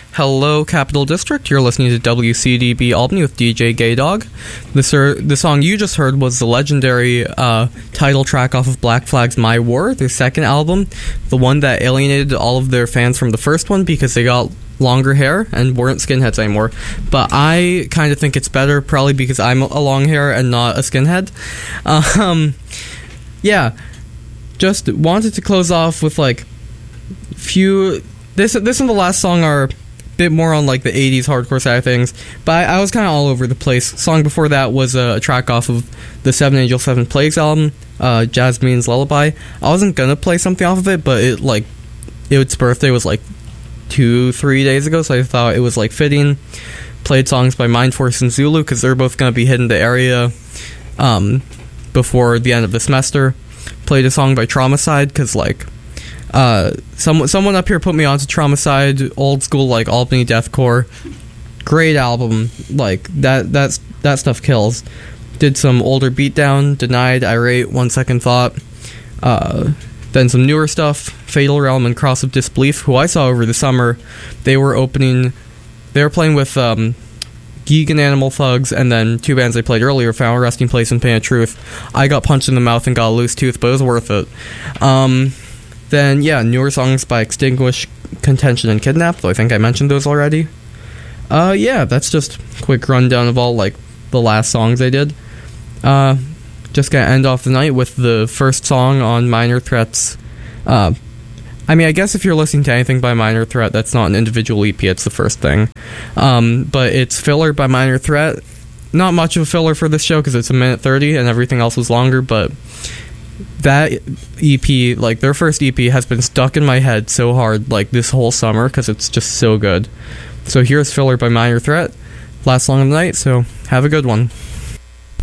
Hello, Capital District. You're listening to WCDB Albany with DJ Gaydog. The song you just heard was the legendary title track off of Black Flag's My War, their second album, the one that alienated all of their fans from the first one because they got longer hair and weren't skinheads anymore. But I kind of think it's better, probably because I'm a long hair and not a skinhead. Yeah, just wanted to close off with like few. This and the last song are bit more on like the 80s hardcore side of things, but I was kind of all over the place. Song before that was a track off of the Seven Angels Seven Plagues album, Jasmine's Lullaby. I wasn't gonna play something off of it, but its birthday was like 2-3 days ago, so I thought it was like fitting. Played songs by Mind Force and Zulu because they're both gonna be hitting the area before the end of the semester. Played a song by Traumacide because like someone up here put me onto Traumacide, old school like Albany deathcore, great album, like that stuff kills. Did some older Beatdown, Denied, Irate, One Second Thought, then some newer stuff, Fatal Realm and Cross of Disbelief, who I saw over the summer. They were playing with Geek and Animal Thugs, and then two bands they played earlier, Final Resting Place and Pain of Truth. I got punched in the mouth and got a loose tooth, but it was worth it. Then, yeah, newer songs by Extinguish, Contention, and Kidnap, though I think I mentioned those already. Yeah, that's just a quick rundown of all, like, the last songs I did. Just gonna end off the night with the first song on Minor Threat's... I mean, I guess if you're listening to anything by Minor Threat, that's not an individual EP, it's the first thing. But it's Filler by Minor Threat. Not much of a filler for this show, because it's 1:30, and everything else was longer, but... that EP, like their first EP, has been stuck in my head so hard like this whole summer because it's just so good. So here's Filler by Minor Threat, last song of the night, so have a good one.